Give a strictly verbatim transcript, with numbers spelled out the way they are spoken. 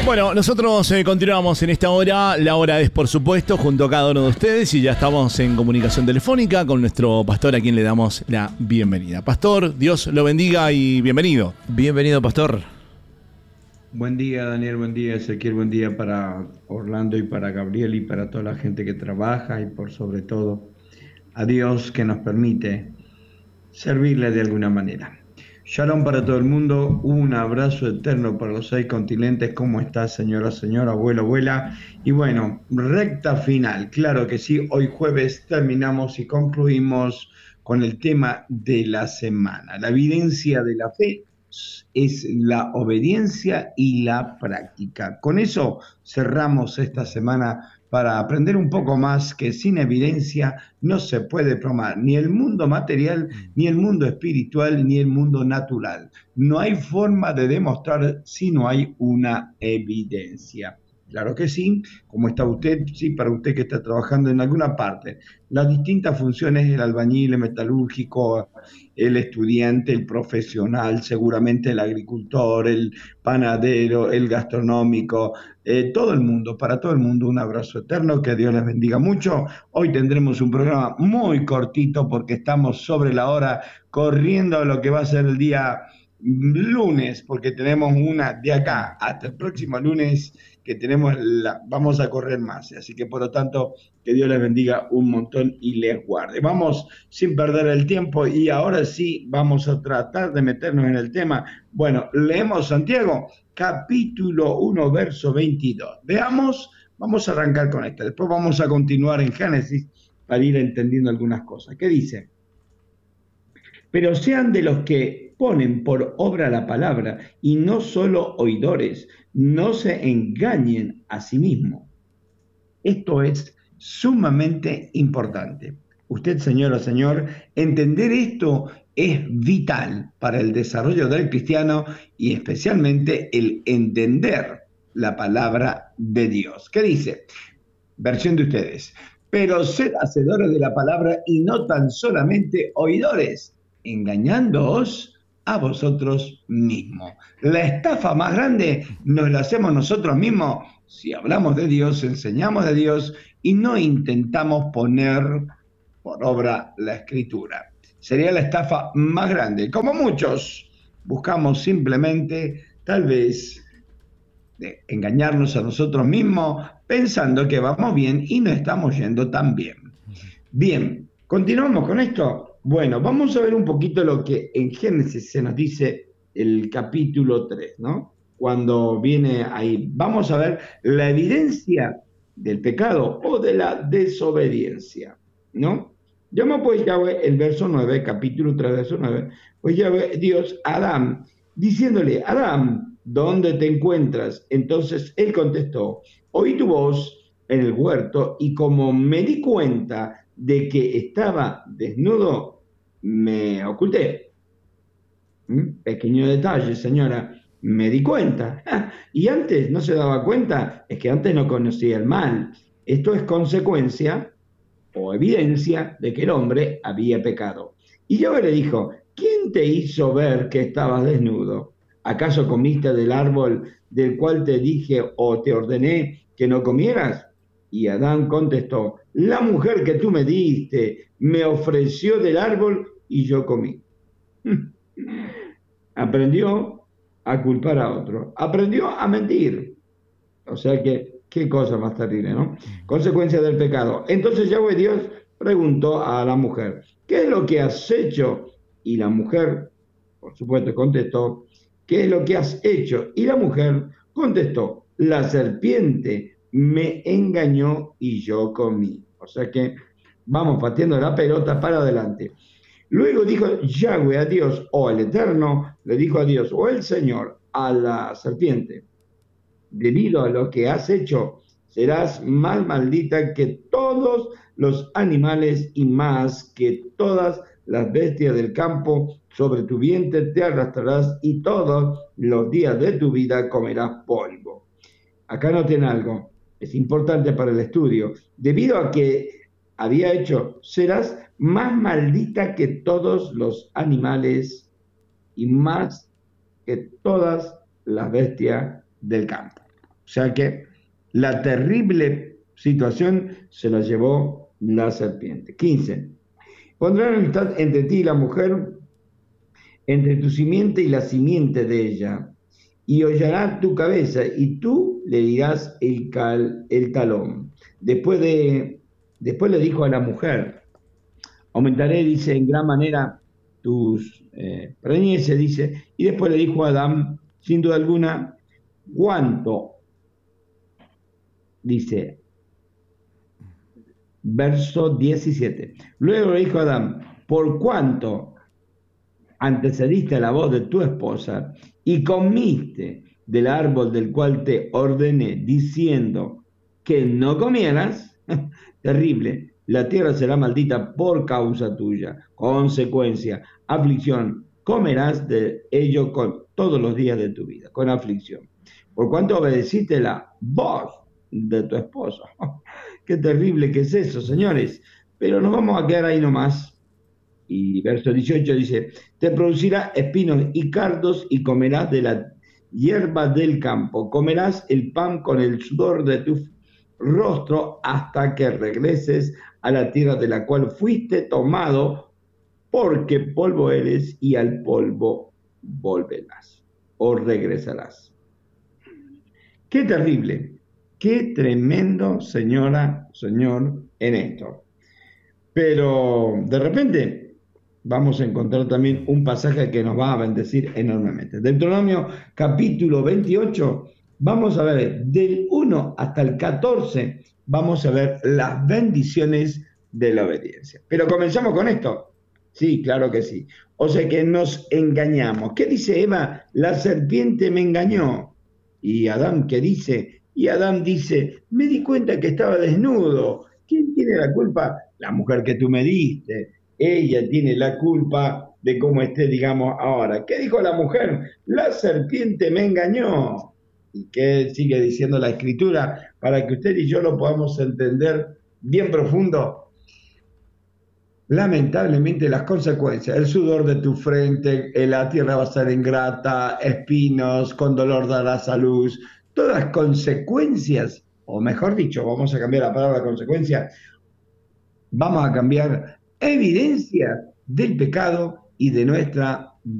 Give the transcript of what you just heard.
Bueno, nosotros eh, continuamos en esta hora. La hora es, por supuesto, junto a cada uno de ustedes, y ya estamos en comunicación telefónica con nuestro pastor, a quien le damos la bienvenida. Pastor, Dios lo bendiga y bienvenido. Bienvenido, pastor. Buen día, Daniel, buen día, Ezequiel, buen día para Orlando y para Gabriel y para toda la gente que trabaja, y por sobre todo a Dios, que nos permite servirle de alguna manera. Shalom para todo el mundo, un abrazo eterno para los seis continentes. ¿Cómo estás, señora, señora, abuelo, abuela? Y bueno, recta final, claro que sí, hoy jueves terminamos y concluimos con el tema de la semana. La evidencia de la fe es la obediencia y la práctica. Con eso cerramos esta semana para aprender un poco más que sin evidencia no se puede probar ni el mundo material, ni el mundo espiritual, ni el mundo natural. No hay forma de demostrar si no hay una evidencia. Claro que sí, como está usted, sí, para usted que está trabajando en alguna parte. Las distintas funciones, el albañil, el metalúrgico, el estudiante, el profesional, seguramente el agricultor, el panadero, el gastronómico, eh, todo el mundo, para todo el mundo un abrazo eterno, que Dios les bendiga mucho. Hoy tendremos un programa muy cortito porque estamos sobre la hora, corriendo a lo que va a ser el día lunes, porque tenemos una de acá hasta el próximo lunes que tenemos la, vamos a correr más, así que por lo tanto que Dios les bendiga un montón y les guarde. Vamos sin perder el tiempo y ahora sí vamos a tratar de meternos en el tema. Bueno, leemos Santiago capítulo uno verso veintidós. Veamos, vamos a arrancar con esto, después vamos a continuar en Génesis para ir entendiendo algunas cosas. ¿Qué dice? Pero sean de los que ponen por obra la palabra y no solo oidores, no se engañen a sí mismos. Esto es sumamente importante. Usted, señora, señor, entender esto es vital para el desarrollo del cristiano y especialmente el entender la palabra de Dios. ¿Qué dice? Versión de ustedes. Pero sed hacedores de la palabra y no tan solamente oidores, engañándoos a vosotros mismos. La estafa más grande nos la hacemos nosotros mismos si hablamos de Dios, enseñamos de Dios y no intentamos poner por obra la Escritura. Sería la estafa más grande. Como muchos, buscamos simplemente, tal vez, de engañarnos a nosotros mismos pensando que vamos bien y no estamos yendo tan bien. Bien, continuamos con esto. Bueno, vamos a ver un poquito lo que en Génesis se nos dice el capítulo tres, ¿no? Cuando viene ahí, vamos a ver la evidencia del pecado o de la desobediencia, ¿no? Llama pues Yahweh, el verso nueve, capítulo tres, verso nueve, pues Yahweh Dios a Adán, diciéndole, Adán, ¿dónde te encuentras? Entonces él contestó, oí tu voz en el huerto y como me di cuenta de que estaba desnudo, me oculté. ¿Mm? Pequeño detalle, señora, me di cuenta. Ah, y antes no se daba cuenta, es que antes no conocía el mal. Esto es consecuencia o evidencia de que el hombre había pecado. Y Yahweh le dijo, ¿quién te hizo ver que estabas desnudo? ¿Acaso comiste del árbol del cual te dije o te ordené que no comieras? Y Adán contestó, la mujer que tú me diste me ofreció del árbol y yo comí. Aprendió a culpar a otro, aprendió a mentir. O sea que, qué cosa más terrible, ¿no? Consecuencia del pecado. Entonces Yahweh Dios preguntó a la mujer, ¿qué es lo que has hecho? Y la mujer, por supuesto, contestó, ¿qué es lo que has hecho? Y la mujer contestó, la serpiente me engañó y yo comí. O sea que vamos pateando la pelota para adelante. Luego dijo Yahweh a Dios, o el Eterno, le dijo a Dios, o el Señor, a la serpiente, debido a lo que has hecho, serás más maldita que todos los animales y más que todas las bestias del campo. Sobre tu vientre te arrastrarás y todos los días de tu vida comerás polvo. Acá noten algo, es importante para el estudio. Debido a que había hecho, serás más maldita que todos los animales y más que todas las bestias del campo. O sea que la terrible situación se la llevó la serpiente. quince. Pondrá enemistad entre ti y la mujer, entre tu simiente y la simiente de ella, y hollará tu cabeza, y tú le dirás el, cal, el talón. Después, de, después le dijo a la mujer, aumentaré, dice, en gran manera tus eh, preñeces, dice, y después le dijo a Adán, sin duda alguna, cuánto, dice, verso diecisiete. Luego le dijo a Adán, por cuánto antecediste a la voz de tu esposa y comiste del árbol del cual te ordené, diciendo que no comieras, terrible, la tierra será maldita por causa tuya. Consecuencia, aflicción, comerás de ello con todos los días de tu vida, con aflicción. Por cuanto obedeciste la voz de tu esposo. Qué terrible que es eso, señores. Pero nos vamos a quedar ahí nomás. Y verso dieciocho dice, te producirá espinos y cardos y comerás de la hierba del campo. Comerás el pan con el sudor de tu rostro hasta que regreses a la tierra de la cual fuiste tomado, porque polvo eres y al polvo volverás o regresarás. Qué terrible, qué tremendo, señora, señor, en esto. Pero de repente vamos a encontrar también un pasaje que nos va a bendecir enormemente. Deuteronomio capítulo veintiocho, vamos a ver del uno hasta el catorce, vamos a ver las bendiciones de la obediencia. Pero comenzamos con esto. Sí, claro que sí. O sea que nos engañamos. ¿Qué dice Eva? La serpiente me engañó. ¿Y Adán qué dice? Y Adán dice, me di cuenta que estaba desnudo. ¿Quién tiene la culpa? La mujer que tú me diste. Ella tiene la culpa de cómo esté, digamos, ahora. ¿Qué dijo la mujer? La serpiente me engañó. ¿Y qué sigue diciendo la Escritura? Para que usted y yo lo podamos entender bien profundo. Lamentablemente las consecuencias, el sudor de tu frente, la tierra va a ser ingrata, espinos, con dolor darás a luz, todas las consecuencias, o mejor dicho, vamos a cambiar la palabra consecuencia, vamos a cambiar evidencia del pecado y de nuestra